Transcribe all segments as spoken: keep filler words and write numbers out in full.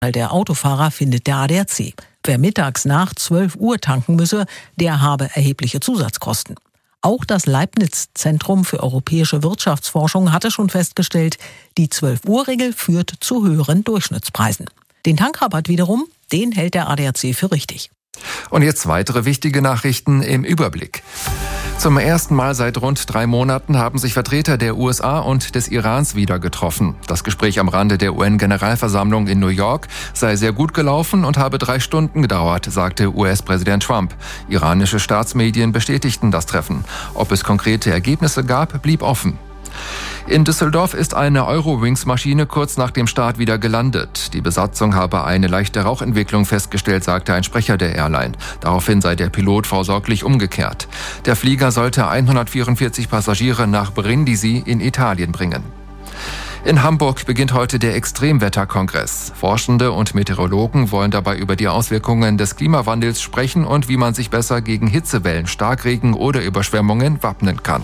Der Autofahrer findet der A D A C. Wer mittags nach zwölf Uhr tanken müsse, der habe erhebliche Zusatzkosten. Auch das Leibniz-Zentrum für europäische Wirtschaftsforschung hatte schon festgestellt, die zwölf Uhr Regel führt zu höheren Durchschnittspreisen. Den Tankrabatt wiederum, den hält der A D A C für richtig. Und jetzt weitere wichtige Nachrichten im Überblick. Zum ersten Mal seit rund drei Monaten haben sich Vertreter der U S A und des Irans wieder getroffen. Das Gespräch am Rande der U N-Generalversammlung in New York sei sehr gut gelaufen und habe drei Stunden gedauert, sagte U S-Präsident Trump. Iranische Staatsmedien bestätigten das Treffen. Ob es konkrete Ergebnisse gab, blieb offen. In Düsseldorf ist eine Eurowings-Maschine kurz nach dem Start wieder gelandet. Die Besatzung habe eine leichte Rauchentwicklung festgestellt, sagte ein Sprecher der Airline. Daraufhin sei der Pilot vorsorglich umgekehrt. Der Flieger sollte hundertvierundvierzig Passagiere nach Brindisi in Italien bringen. In Hamburg beginnt heute der Extremwetterkongress. Forschende und Meteorologen wollen dabei über die Auswirkungen des Klimawandels sprechen und wie man sich besser gegen Hitzewellen, Starkregen oder Überschwemmungen wappnen kann.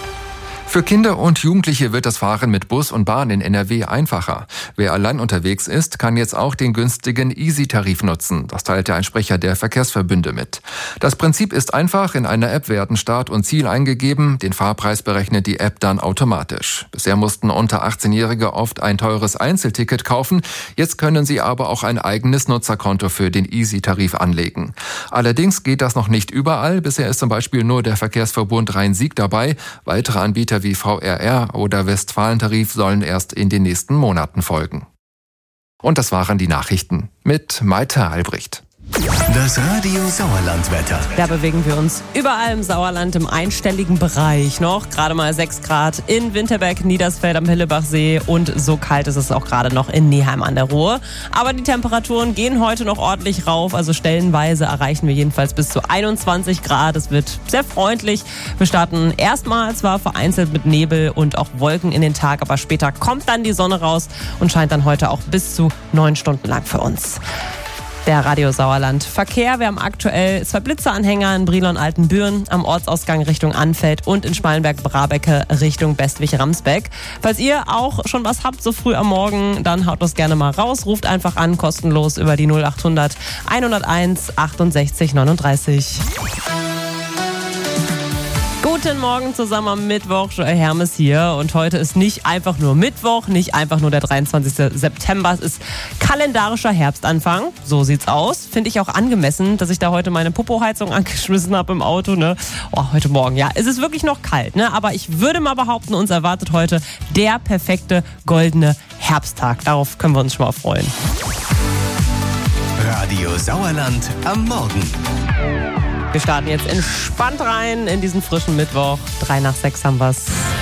Für Kinder und Jugendliche wird das Fahren mit Bus und Bahn in N R W einfacher. Wer allein unterwegs ist, kann jetzt auch den günstigen Easy-Tarif nutzen. Das teilte ein Sprecher der Verkehrsverbünde mit. Das Prinzip ist einfach. In einer App werden Start und Ziel eingegeben. Den Fahrpreis berechnet die App dann automatisch. Bisher mussten unter achtzehnjährige oft ein teures Einzelticket kaufen. Jetzt können sie aber auch ein eigenes Nutzerkonto für den Easy-Tarif anlegen. Allerdings geht das noch nicht überall. Bisher ist zum Beispiel nur der Verkehrsverbund Rhein-Sieg dabei. Weitere Anbieter wie V R R oder Westfalentarif sollen erst in den nächsten Monaten folgen. Und das waren die Nachrichten mit Maite Albrecht. Das Radio Sauerland-Wetter. Da bewegen wir uns überall im Sauerland im einstelligen Bereich noch. Gerade mal sechs Grad in Winterberg, Niedersfeld am Hillebachsee und so kalt ist es auch gerade noch in Neheim an der Ruhr. Aber die Temperaturen gehen heute noch ordentlich rauf. Also stellenweise erreichen wir jedenfalls bis zu einundzwanzig Grad. Es wird sehr freundlich. Wir starten erstmal zwar vereinzelt mit Nebel und auch Wolken in den Tag, aber später kommt dann die Sonne raus und scheint dann heute auch bis zu neun Stunden lang für uns. Der Radio Sauerland Verkehr. Wir haben aktuell zwei Blitzeranhänger in Brilon-Altenbüren am Ortsausgang Richtung Anfeld und in Schmalenberg-Brabecke Richtung Bestwig-Ramsbeck. Falls ihr auch schon was habt so früh am Morgen, dann haut das gerne mal raus. Ruft einfach an, kostenlos über die null achthundert hunderteins achtundsechzig neununddreißig. Guten Morgen zusammen am Mittwoch, Joel Hermes hier und heute ist nicht einfach nur Mittwoch, nicht einfach nur der dreiundzwanzigsten September, es ist kalendarischer Herbstanfang, so sieht's aus. Finde ich auch angemessen, dass ich da heute meine Popoheizung angeschmissen habe im Auto, ne? Oh, heute Morgen, ja, es ist wirklich noch kalt, ne? Aber ich würde mal behaupten, uns erwartet heute der perfekte goldene Herbsttag. Darauf können wir uns schon mal freuen. Radio Sauerland am Morgen. Wir starten jetzt entspannt rein in diesen frischen Mittwoch. Drei nach sechs haben wir's.